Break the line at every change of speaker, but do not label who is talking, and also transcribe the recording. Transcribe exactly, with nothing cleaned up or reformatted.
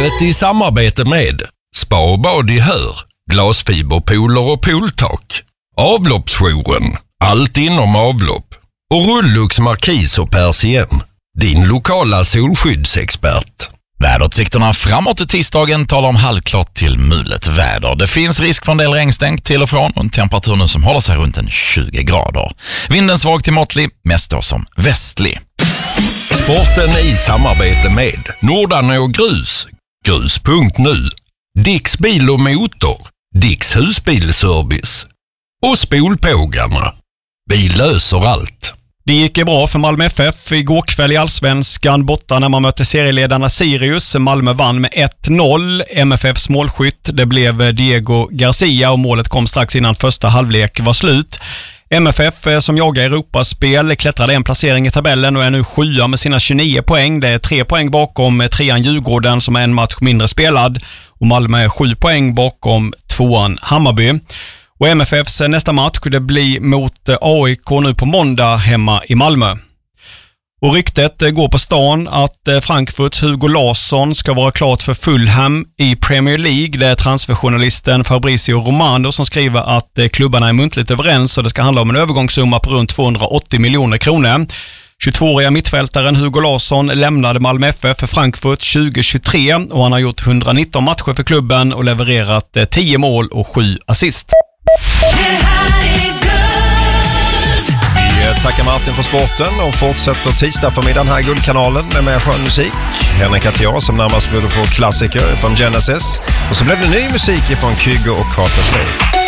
Programmet i samarbete med Spa och bad i Hör, glasfiberpooler och pooltak, Avloppsjouren, allt inom avlopp och Rullux Markis och Persien, din lokala solskyddsexpert.
Väderutsikterna framåt i tisdagen talar om halvklart till mulet väder. Det finns risk för en del regnstänk till och från och en temperatur nu som håller sig runt en tjugo grader. Vinden svag till måttlig, mest då som västlig.
Sporten i samarbete med Nordanå Grus, grus punkt nu, Dicks bil och motor, Dicks husbilservice och Spolpågarna. Vi löser allt.
Det gick bra för Malmö F F igår kväll i Allsvenskan borta när man mötte serieledarna Sirius. Malmö vann med ett noll. M F F:s målskytt, det blev Diego Garcia och målet kom strax innan första halvlek var slut. M F F som jagar Europaspel klättrade en placering i tabellen och är nu sjua med sina tjugonio poäng. Det är tre poäng bakom trean Djurgården som är en match mindre spelad och Malmö är sju poäng bakom tvåan Hammarby. Och M F F:s nästa match det blir mot A I K nu på måndag hemma i Malmö. Och ryktet går på stan att Frankfurts Hugo Larsson ska vara klart för Fulham i Premier League. Det är transferjournalisten Fabrizio Romano som skriver att klubbarna är muntligt överens och det ska handla om en övergångssumma på runt tvåhundraåttio miljoner kronor. tjugotvååriga mittfältaren Hugo Larsson lämnade Malmö F F för Frankfurt tjugohundratjugotre och han har gjort etthundranitton matcher för klubben och levererat tio mål och sju assist.
Vi tackar Martin för sporten och fortsätter tisdag förmiddagen här i Guldkanalen med mer skön musik. Henrik heter jag som närmast bjuder på klassiker från Genesis. Och så blev det ny musik från Kygo och Carter Play.